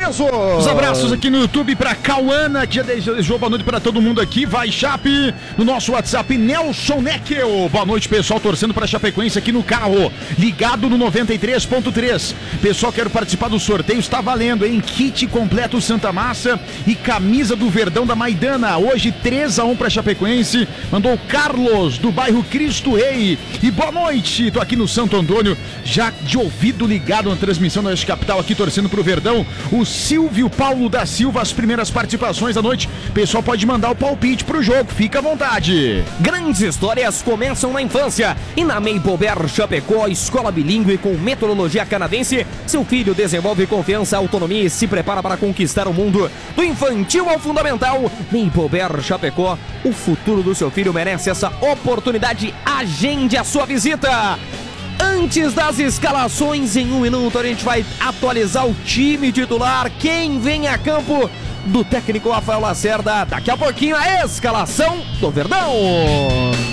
Abraços! Os abraços aqui no YouTube pra Cauana, que já desejou boa noite pra todo mundo aqui. Vai, Chape! No nosso WhatsApp, Nelson Neckel. Boa noite, pessoal, torcendo pra Chapecoense aqui no carro. Ligado no 93.3. Pessoal, quero participar do sorteio. Está valendo, hein? Kit completo Santa Massa e camisa do Verdão da Maidana. Hoje 3-1 pra Chapecoense. Mandou o Carlos, do bairro Cristo Rei. E boa noite, tô aqui no Santo Antônio, já de ouvido ligado na transmissão da Oeste Capital, aqui torcendo pro Verdão. O Silvio Paulo da Silva, as primeiras participações da noite. Pessoal, pode mandar o palpite pro jogo, fica à vontade. Grandes histórias começam na infância. E na Maple Bear Chapecó, escola bilíngue com metodologia canadense, seu filho desenvolve confiança, autonomia e se prepara para conquistar o mundo. Do infantil ao fundamental, Maple Bear Chapecó, o futuro do seu filho merece essa oportunidade. Agende a sua visita. Antes das escalações, em 1 minuto, a gente vai atualizar o time titular. Quem vem a campo do técnico Rafael Lacerda. Daqui a pouquinho, a escalação do Verdão.